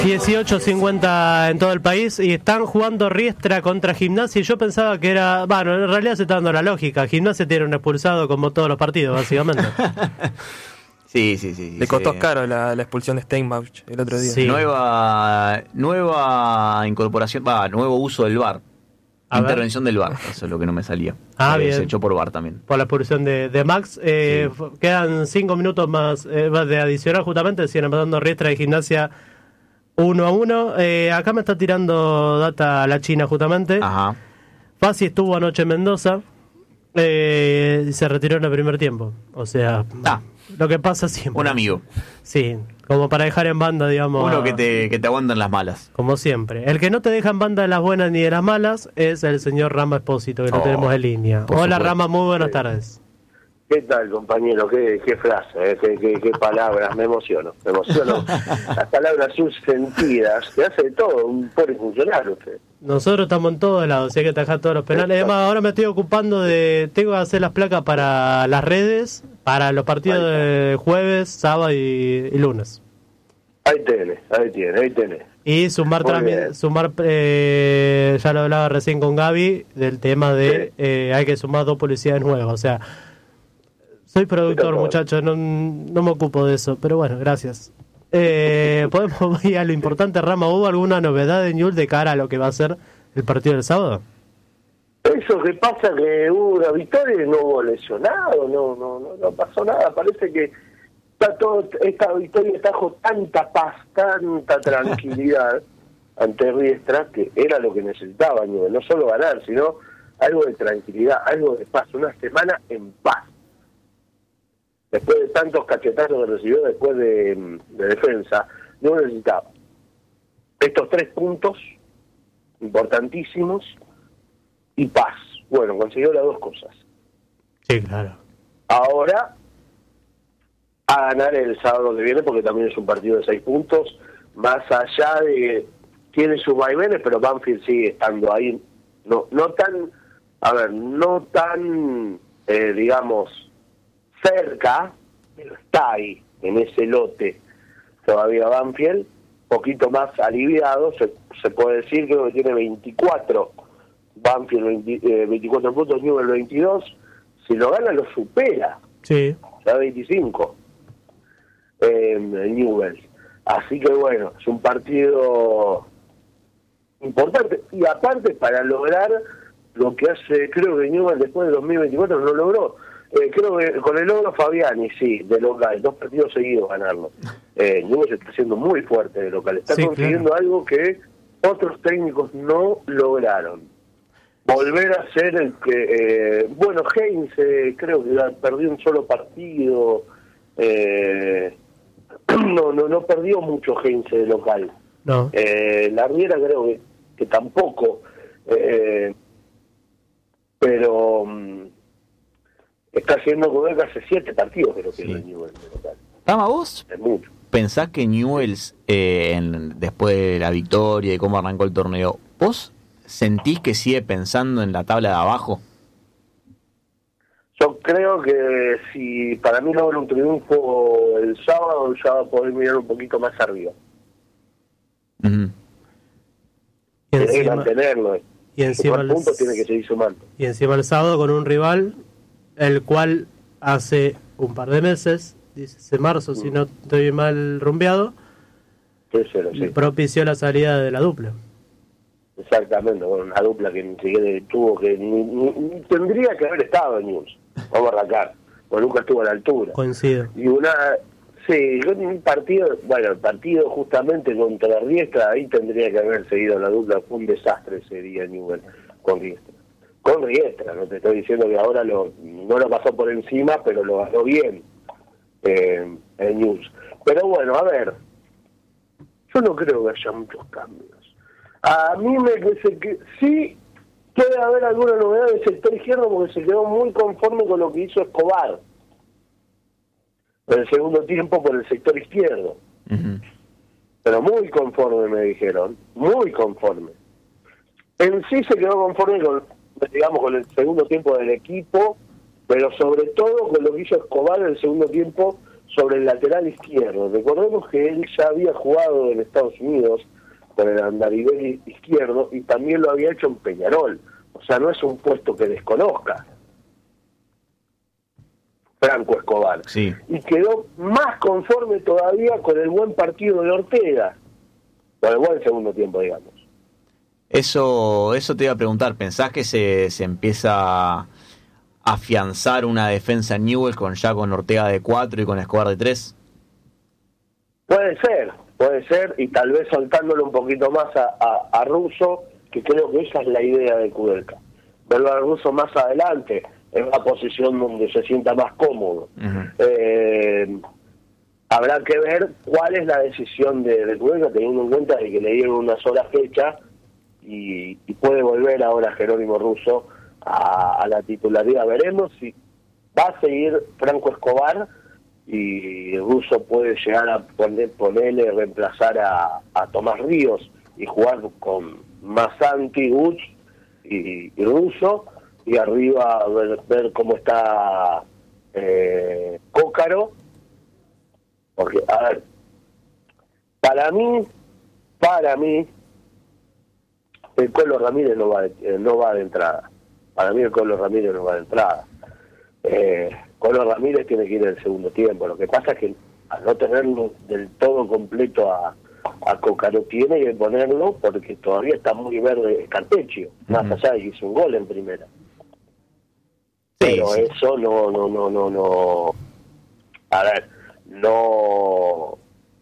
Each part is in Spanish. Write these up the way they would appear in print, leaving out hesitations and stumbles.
18:50 en todo el país y están jugando Riestra contra Gimnasia y yo pensaba que era... Bueno, en realidad se está dando la lógica. Gimnasia tiene un expulsado como todos los partidos, básicamente. Sí. Le costó caro la expulsión de Steinbach el otro día. Sí. Nueva incorporación, nuevo uso del VAR. Intervención del VAR, eso es lo que no me salía. Bien. Se echó por VAR también. Por la expulsión de Max. Sí. Quedan 5 minutos más de adicional, justamente. Siguen empatando Riestra y Gimnasia 1-1. Acá me está tirando data la China, justamente. Ajá. Fassi estuvo anoche en Mendoza. Se retiró en el primer tiempo. O sea, lo que pasa siempre. Un amigo. Sí, como para dejar en banda, digamos. Uno que te aguanta en las malas. Como siempre. El que no te deja en banda de las buenas ni de las malas es el señor Rama Espósito, que lo tenemos en línea. Hola, Rama, muy buenas tardes. ¿Qué tal, compañero? ¿Qué frase? ¿Qué palabras? Me emociono. Las palabras subsentidas. Te hace de todo, un pobre funcionario usted. Nosotros estamos en todos lados, hay que atajar todos los penales. Además, ahora me estoy ocupando tengo que hacer las placas para las redes, para los partidos de jueves, sábado y lunes. Ahí tenés. Y sumar también, ya lo hablaba recién con Gaby, del tema de hay que sumar 2 policías nuevas. O sea, soy productor, muchachos, no me ocupo de eso, pero bueno, gracias. ¿Podemos ir a lo importante, Rama? ¿Hubo alguna novedad de Newell's de cara a lo que va a ser el partido del sábado? Eso que pasa que hubo una victoria y no hubo lesionado, no pasó nada. Parece que esta victoria trajo tanta paz, tanta tranquilidad ante Riestra, que era lo que necesitaba Newell's, no solo ganar, sino algo de tranquilidad, algo de paz, una semana en paz. Después de tantos cachetazos que recibió después de defensa, no necesitaba estos 3 puntos importantísimos y paz. Bueno, consiguió las 2 cosas. Sí, claro. Ahora a ganar el sábado que viene, porque también es un partido de 6 puntos, más allá de tiene sus vaivenes, pero Banfield sigue estando ahí, no tan digamos cerca, pero está ahí, en ese lote todavía Banfield, poquito más aliviado, se puede decir, creo que tiene 24, Banfield 24 puntos, Newell's 22, si lo gana lo supera, sí, ya 25 Newell's, así que bueno, es un partido importante, y aparte para lograr lo que hace, creo que Newell's después de 2024 no logró. Creo que con el logro Fabiani, sí, de local, 2 partidos seguidos ganarlo. Newell's está siendo muy fuerte de local, está consiguiendo algo que otros técnicos no lograron. Volver a ser el que... Heinz creo que perdió un solo partido. No perdió mucho Heinz de local. No. La Riera creo que tampoco. Pero... está haciendo con él hace 7 partidos, creo que es Newell's de local. Rama, ¿vos es mucho. pensás que Newell's, después de la victoria y cómo arrancó el torneo, vos sentís que sigue pensando en la tabla de abajo? Yo creo que si para mí logra un triunfo el sábado, ya va a poder mirar un poquito más arriba. Uh-huh. Tiene que mantenerlo. Y encima puntos tiene que seguir sumando. Y encima el sábado con un rival, el cual hace un par de meses, dice marzo, si no estoy mal rumbeado, propició la salida de la dupla. Exactamente, bueno, una dupla que ni siquiera tuvo que ni tendría que haber estado en Newell's. Vamos a arrancar, porque nunca estuvo a la altura. Coincido. Y un partido, el partido justamente contra Riestra, ahí tendría que haber seguido la dupla, fue un desastre ese día Newell's con Riestra. Con Riestra, no te estoy diciendo que ahora no lo pasó por encima, pero lo ganó bien en Newell's. Pero bueno, a ver, yo no creo que haya muchos cambios. A mí me parece que sí puede haber alguna novedad del sector izquierdo, porque se quedó muy conforme con lo que hizo Escobar en el segundo tiempo por el sector izquierdo. Uh-huh. Pero muy conforme, me dijeron, muy conforme. En sí se quedó conforme con el segundo tiempo del equipo, pero sobre todo con lo que hizo Escobar en el segundo tiempo, sobre el lateral izquierdo. Recordemos que él ya había jugado en Estados Unidos con el andarivel izquierdo y también lo había hecho en Peñarol. O sea, no es un puesto que desconozca Franco Escobar. Sí. Y quedó más conforme todavía con el buen partido de Ortega, con el buen segundo tiempo, digamos. Eso te iba a preguntar, ¿pensás que se empieza a afianzar una defensa en Newell's con Ortega de 4 y con Escobar de 3? Puede ser, y tal vez soltándole un poquito más a Russo, que creo que esa es la idea de Kudelka. Verlo a Russo más adelante, en una posición donde se sienta más cómodo. Uh-huh. Habrá que ver cuál es la decisión de Kudelka, teniendo en cuenta de que le dieron una sola fecha y puede volver ahora Jerónimo Russo a la titularidad. Veremos si va a seguir Franco Escobar y Russo puede llegar a ponerle, reemplazar a Tomás Ríos y jugar con Masanti, Guch y Russo, y arriba ver cómo está Cócaro, porque a ver, para mí el Colo Ramírez no va de entrada. Para mí el Colo Ramírez no va de entrada. Colo Ramírez tiene que ir en el segundo tiempo. Lo que pasa es que al no tenerlo del todo completo a Cócaro, tiene que ponerlo porque todavía está muy verde Carpeccio, más allá de que hizo un gol en primera. Pero sí. Eso no. A ver, no.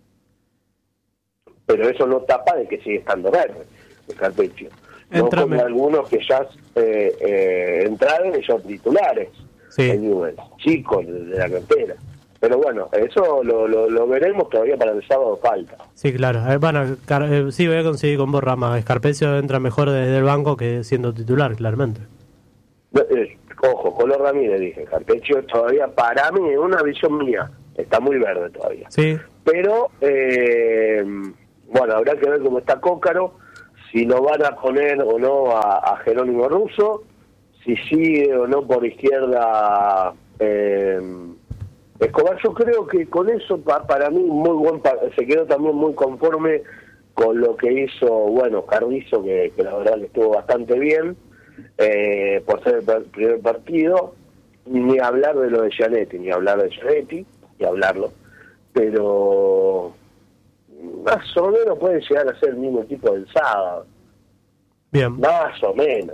Pero eso no tapa de que sigue estando verde el Carpeccio. No como algunos que ya entraron y son titulares. Sí. En Newell's, chicos de la cantera. Pero bueno, eso lo veremos todavía para el sábado, falta. Sí, claro. Sí, voy a coincidir con vos, Rama. Escarpecio entra mejor desde el banco que siendo titular, claramente. Ojo, Colo Ramírez, dije. Escarpecio todavía, para mí, en una visión mía, está muy verde todavía. Sí. Pero, bueno, habrá que ver cómo está Cócaro, si lo van a poner o no a Jerónimo Russo, si sigue o no por izquierda Escobar. Yo creo que con eso para mí muy buen se quedó también muy conforme con lo que hizo Carrizo, que la verdad que estuvo bastante bien por ser el primer partido, ni hablar de lo de Gianetti, ni hablarlo, pero más o menos puede llegar a ser el mismo tipo del sábado. Bien. Más o menos.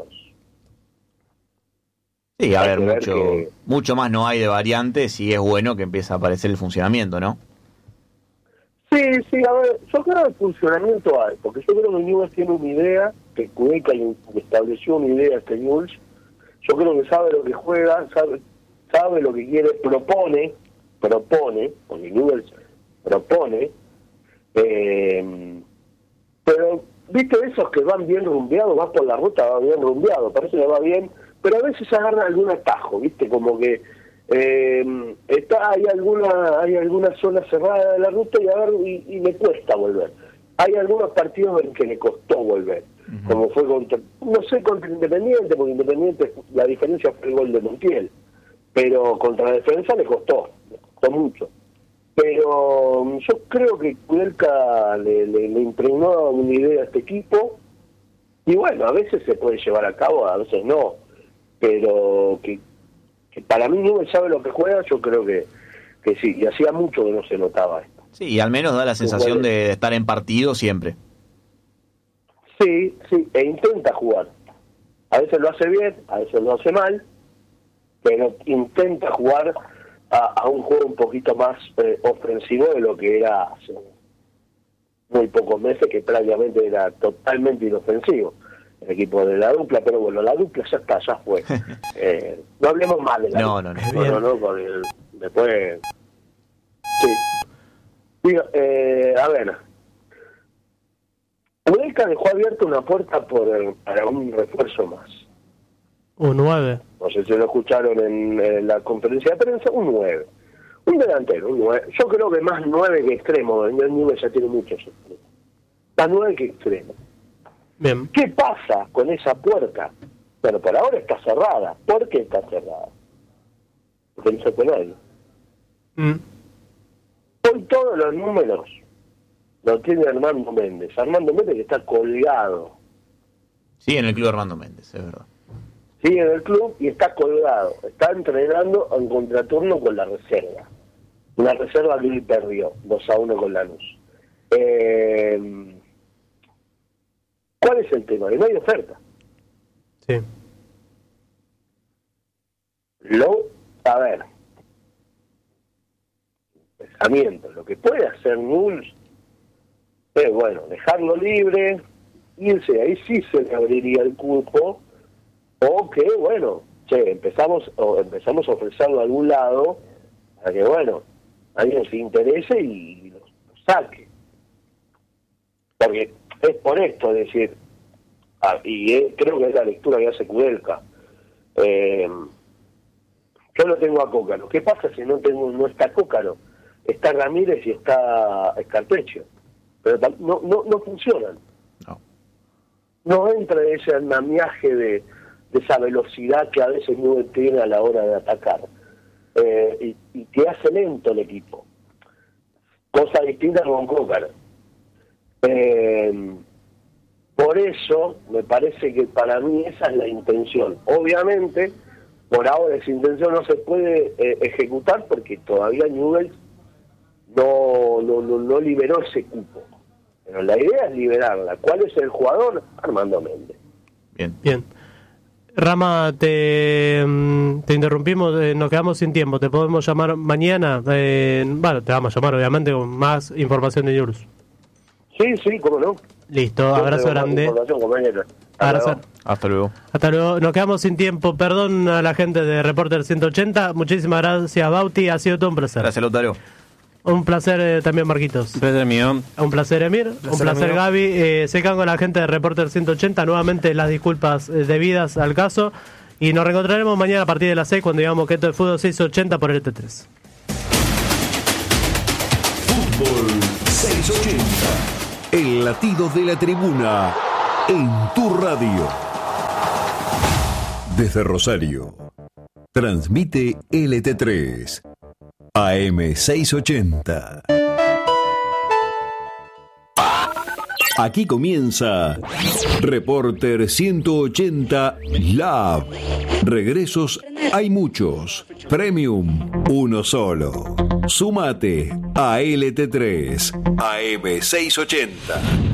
Sí, a ver, mucho más no hay de variantes y es bueno que empiece a aparecer el funcionamiento, ¿no? Sí, a ver, yo creo que el funcionamiento hay, porque yo creo que Newell's tiene una idea, que Kudelka estableció una idea este Newell's. Yo creo que sabe lo que juega, sabe lo que quiere, propone, porque Newell's propone, pero, ¿viste esos que van bien rumbeados? Vas por la ruta, va bien rumbeado, parece que va bien, pero a veces agarra algún atajo, ¿viste? Como que hay alguna zona cerrada de la ruta y le cuesta volver. Hay algunos partidos en que le costó volver, como fue contra Independiente, porque Independiente la diferencia fue el gol de Montiel, pero contra la Defensa le costó mucho. Pero yo creo que Kudelka le impregnó una idea a este equipo, y bueno, a veces se puede llevar a cabo, a veces no, pero que para mí no sabe lo que juega, yo creo que sí, y hacía mucho que no se notaba esto. Sí, y al menos da la sensación de estar en partido siempre. Sí, e intenta jugar. A veces lo hace bien, a veces lo hace mal, pero intenta jugar a un juego un poquito más ofensivo de lo que era hace muy pocos meses, que prácticamente era totalmente inofensivo el equipo de la dupla. Pero bueno, la dupla ya fue. No hablemos mal de la dupla. No, porque después... Sí. Digo, a ver, Kudelka dejó abierta una puerta para un refuerzo más. Un 9. No sé si lo escucharon en la conferencia de prensa, un 9. Un delantero, un 9. Yo creo que más 9 que extremo. El Newell's ya tiene muchos extremos. Más 9 que extremo. Bien. ¿Qué pasa con esa puerta? Bueno, por ahora está cerrada. ¿Por qué está cerrada? Porque no se puede nadie. Hoy todos los números lo tiene Armando Méndez. Armando Méndez que está colgado. Sí, en el club Armando Méndez, es verdad. Sigue en el club y está colgado. Está entrenando en contraturno con la reserva. Una reserva que él perdió 2-1 con Lanús. ¿Cuál es el tema? Que no hay oferta. Sí. A ver. Pensamiento. Lo que puede hacer Newell's es, bueno, dejarlo libre, irse, ahí sí se le abriría el cupo, o que, bueno, empezamos a ofrecerlo a algún lado para que, bueno, alguien se interese y lo saque. Porque es por esto, es decir, creo que es la lectura que hace Kudelka. Yo lo tengo a Cócaro. ¿Qué pasa si no está Cócaro? Está Ramírez y está Escarpecho. Pero no funcionan. No entra ese andamiaje de esa velocidad que a veces no tiene a la hora de atacar. Y que hace lento el equipo. Cosa distinta con Cócaro. Por eso me parece que para mí esa es la intención. Obviamente, por ahora esa intención no se puede ejecutar porque todavía Newell's no liberó ese cupo. Pero la idea es liberarla. ¿Cuál es el jugador? Armando Méndez. Bien. Rama, te interrumpimos, nos quedamos sin tiempo. ¿Te podemos llamar mañana? Bueno, te vamos a llamar obviamente con más información de Newell's. Sí, cómo no. Listo, abrazo grande. Abrazo. Hasta luego. Hasta luego. Nos quedamos sin tiempo. Perdón a la gente de Reporter 180. Muchísimas gracias, Bauti. Ha sido todo un placer. Gracias, Lautaro. Un placer también, Marquitos. Un placer mío. Un placer, Emir. Un placer, Gaby. Se quedan con la gente de Reporter 180. Nuevamente las disculpas debidas al caso. Y nos reencontraremos mañana a partir de las 6 cuando digamos que esto es Fútbol 680 por el T3. Fútbol 680. El latido de la tribuna en tu radio. Desde Rosario. Transmite LT3. AM 680. Aquí comienza Reporter 180 Lab. Regresos hay muchos. Premium, uno solo. Súmate a LT3 AM 680.